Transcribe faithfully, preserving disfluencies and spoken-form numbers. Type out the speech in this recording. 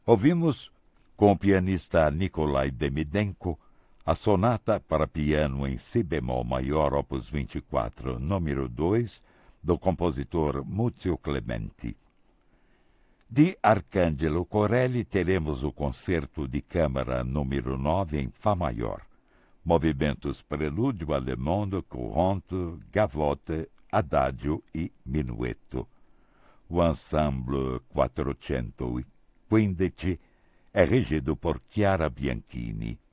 Ouvimos, com o pianista Nikolai Demidenko, a sonata para piano em si bemol maior, opus vinte e quatro, número dois, do compositor Muzio Clementi. De Arcangelo Corelli teremos o concerto de câmara número nove em Fá maior. Movimentos prelúdio, allemande, courante, gavotte, adagio e minuetto. O ensemble quattrocentoquindici è regido por Chiara Bianchini.